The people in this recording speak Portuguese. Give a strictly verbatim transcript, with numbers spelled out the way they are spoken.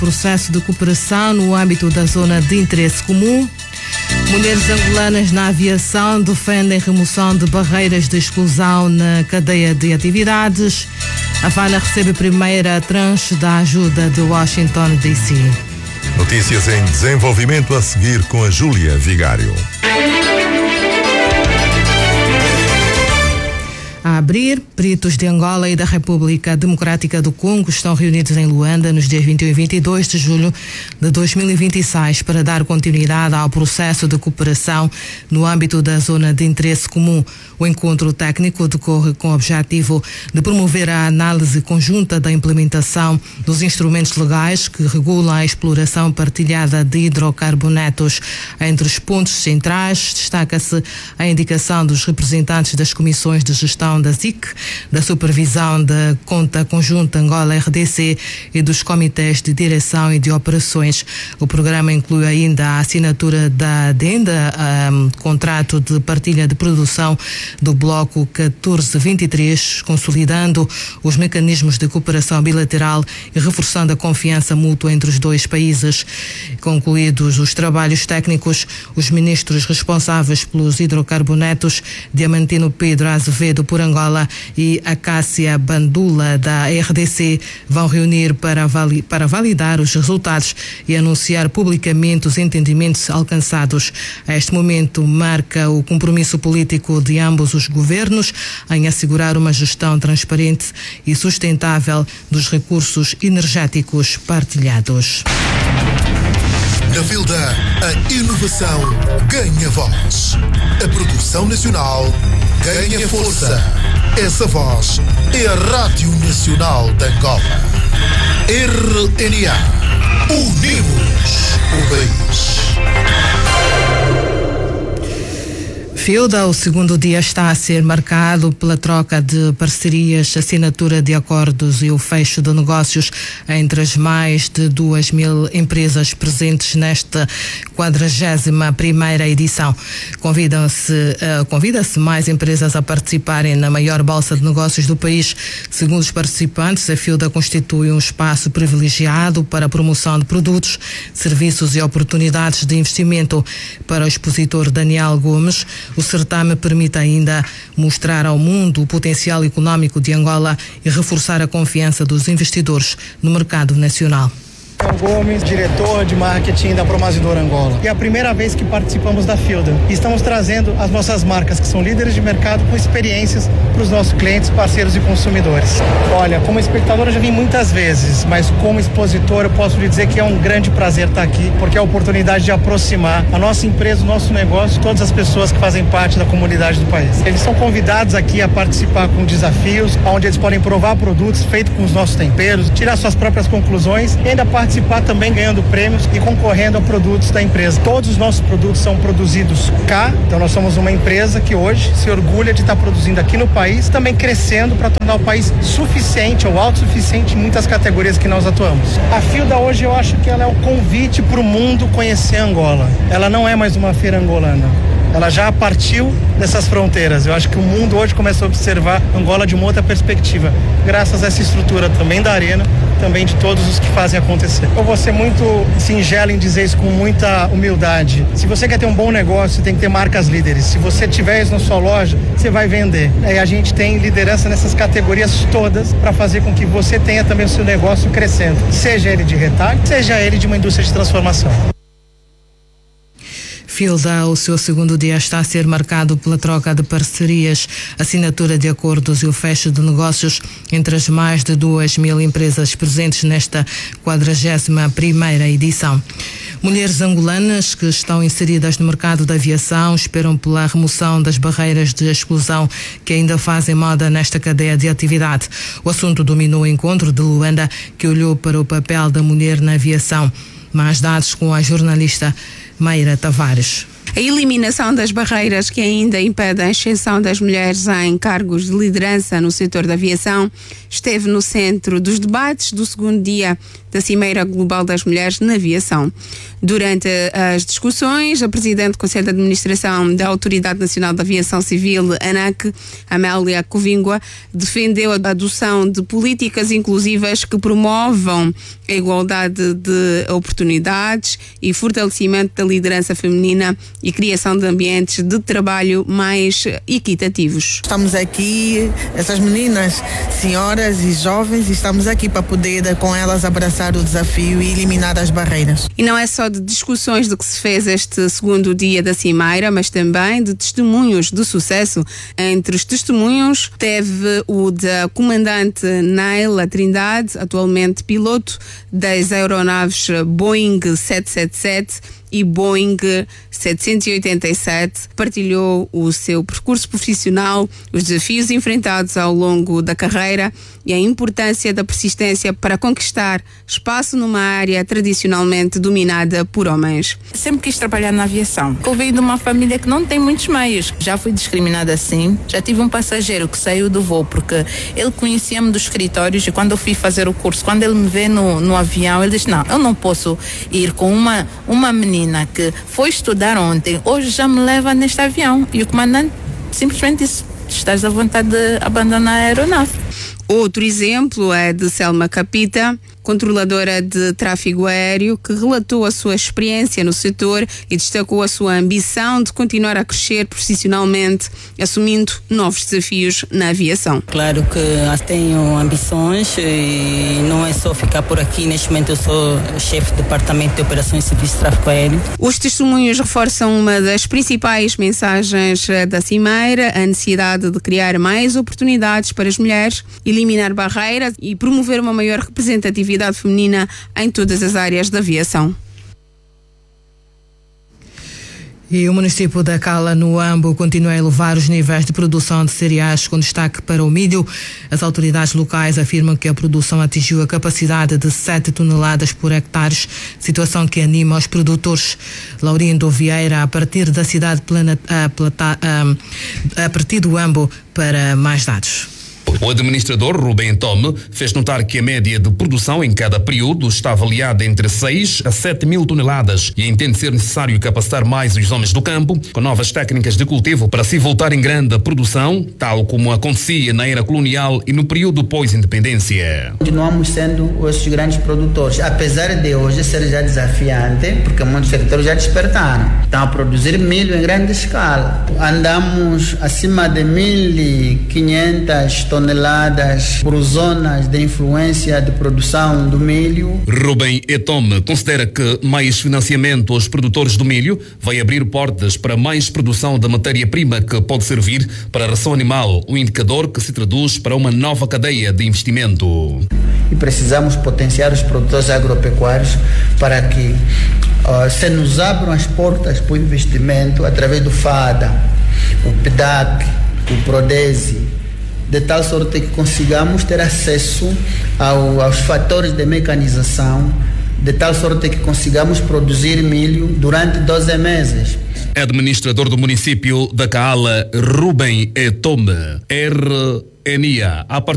processo de cooperação no âmbito da zona de interesse comum. Mulheres angolanas na aviação defendem remoção de barreiras de exclusão na cadeia de atividades. Havana recebe a primeira tranche da ajuda de Washington, D C. Notícias em desenvolvimento a seguir com a Júlia Vigário. A abrir, peritos de Angola e da República Democrática do Congo estão reunidos em Luanda nos dias vinte e um e vinte e dois de julho de dois mil e vinte e seis para dar continuidade ao processo de cooperação no âmbito da zona de interesse comum. O encontro técnico decorre com o objetivo de promover a análise conjunta da implementação dos instrumentos legais que regulam a exploração partilhada de hidrocarbonetos. Entre os pontos centrais destaca-se a indicação dos representantes das comissões de gestão da S I C, da Supervisão da Conta Conjunta Angola R D C e dos comitês de direção e de operações. O programa inclui ainda a assinatura da adenda, um, contrato de partilha de produção do Bloco catorze vinte e três, consolidando os mecanismos de cooperação bilateral e reforçando a confiança mútua entre os dois países. Concluídos os trabalhos técnicos, os ministros responsáveis pelos hidrocarbonetos, Diamantino Pedro Azevedo por Angola e Acácia Bandula da R D C, vão reunir para, vali- para validar os resultados e anunciar publicamente os entendimentos alcançados. Este momento marca o compromisso político de ambos os governos em assegurar uma gestão transparente e sustentável dos recursos energéticos partilhados. Na Vilda, a inovação ganha voz. A produção nacional ganha força. Essa voz é a Rádio Nacional de Angola. R N A. Unimos o país. Filda, o segundo dia está a ser marcado pela troca de parcerias, assinatura de acordos e o fecho de negócios entre as mais de duas mil empresas presentes nesta quadragésima primeira edição. Convidam-se, uh, convida-se mais empresas a participarem na maior bolsa de negócios do país. Segundo os participantes, a Filda constitui um espaço privilegiado para a promoção de produtos, serviços e oportunidades de investimento. Para o expositor Daniel Gomes, o certame permite ainda mostrar ao mundo o potencial econômico de Angola e reforçar a confiança dos investidores no mercado nacional. Gomes, diretor de marketing da Promazidor Angola. E é a primeira vez que participamos da Filda. E estamos trazendo as nossas marcas, que são líderes de mercado, com experiências para os nossos clientes, parceiros e consumidores. Olha, como espectador eu já vim muitas vezes, mas como expositor eu posso lhe dizer que é um grande prazer estar aqui, porque é a oportunidade de aproximar a nossa empresa, o nosso negócio, todas as pessoas que fazem parte da comunidade do país. Eles são convidados aqui a participar com desafios, onde eles podem provar produtos feitos com os nossos temperos, tirar suas próprias conclusões e ainda participar participar também ganhando prêmios e concorrendo a produtos da empresa. Todos os nossos produtos são produzidos cá, então nós somos uma empresa que hoje se orgulha de estar produzindo aqui no país, também crescendo para tornar o país suficiente ou autossuficiente em muitas categorias que nós atuamos. A Filda hoje eu acho que ela é o convite para o mundo conhecer Angola. Ela não é mais uma feira angolana. Ela já partiu dessas fronteiras. Eu acho que o mundo hoje começa a observar Angola de uma outra perspectiva, graças a essa estrutura também da Arena, também de todos os que fazem acontecer. Eu vou ser muito singelo em dizer isso com muita humildade. Se você quer ter um bom negócio, você tem que ter marcas líderes. Se você tiver isso na sua loja, você vai vender. E a gente tem liderança nessas categorias todas para fazer com que você tenha também o seu negócio crescendo, seja ele de retalho, seja ele de uma indústria de transformação. Filda, o seu segundo dia está a ser marcado pela troca de parcerias, assinatura de acordos e o fecho de negócios entre as mais de duas mil empresas presentes nesta quadragésima primeira edição. Mulheres angolanas que estão inseridas no mercado da aviação esperam pela remoção das barreiras de exclusão que ainda fazem moda nesta cadeia de atividade. O assunto dominou o encontro de Luanda, que olhou para o papel da mulher na aviação. Mais dados com a jornalista Mayra Tavares. A eliminação das barreiras que ainda impedem a ascensão das mulheres em cargos de liderança no setor da aviação esteve no centro dos debates do segundo dia da Cimeira Global das Mulheres na Aviação. Durante as discussões, a Presidente do Conselho de Administração da Autoridade Nacional da Aviação Civil, ANAC, Amélia Covingua, defendeu a adoção de políticas inclusivas que promovam a igualdade de oportunidades e fortalecimento da liderança feminina e criação de ambientes de trabalho mais equitativos. Estamos aqui, essas meninas, senhoras e jovens, estamos aqui para poder com elas abraçar o desafio e eliminar as barreiras. E não é só de discussões de que se fez este segundo dia da Cimeira, mas também de testemunhos de sucesso. Entre os testemunhos teve o da comandante Naila Trindade, atualmente piloto das aeronaves Boeing sete sete sete e Boeing setecentos e oitenta e sete, partilhou o seu percurso profissional, os desafios enfrentados ao longo da carreira e a importância da persistência para conquistar espaço numa área tradicionalmente dominada por homens. Sempre quis trabalhar na aviação. Eu venho de uma família que não tem muitos meios. Já fui discriminada assim. Já tive um passageiro que saiu do voo porque ele conhecia-me dos escritórios e quando eu fui fazer o curso, quando ele me vê no, no avião, ele disse, não, eu não posso ir com uma, uma menina que foi estudar ontem, hoje já me leva neste avião. E o comandante simplesmente disse, estás à vontade de abandonar a aeronave. Outro exemplo é de Selma Capita, controladora de tráfego aéreo, que relatou a sua experiência no setor e destacou a sua ambição de continuar a crescer profissionalmente, assumindo novos desafios na aviação. Claro que tenho ambições e não é só ficar por aqui. Neste momento eu sou chefe do Departamento de Operações e Serviços de Tráfego Aéreo. Os testemunhos reforçam uma das principais mensagens da Cimeira, a necessidade de criar mais oportunidades para as mulheres, eliminar barreiras e promover uma maior representatividade feminina em todas as áreas da aviação. E o município da Cala, no Ambo, continua a elevar os níveis de produção de cereais, com destaque para o milho. As autoridades locais afirmam que a produção atingiu a capacidade de sete toneladas por hectare, situação que anima os produtores. Laurindo Vieira, a partir da cidade plana, a, plata, a, a partir do Ambo, para mais dados. O administrador Rubem Tome fez notar que a média de produção em cada período está avaliada entre seis a sete mil toneladas e entende ser necessário capacitar mais os homens do campo com novas técnicas de cultivo para se voltar em grande produção, tal como acontecia na era colonial e no período pós-independência. Continuamos sendo os grandes produtores, apesar de hoje ser já desafiante, porque muitos setores já despertaram. Estão a produzir milho em grande escala. Andamos acima de mil e quinhentas toneladas por zonas de influência de produção do milho. Rubem Etome considera que mais financiamento aos produtores do milho vai abrir portas para mais produção da matéria-prima que pode servir para a ração animal, um indicador que se traduz para uma nova cadeia de investimento. E precisamos potenciar os produtores agropecuários para que uh, se nos abram as portas para o investimento através do FADA, o P D A C, o PRODESE, de tal sorte que consigamos ter acesso ao, aos fatores de mecanização, de tal sorte que consigamos produzir milho durante doze meses. Administrador do município da Cala, Rubem Etome, R N I A.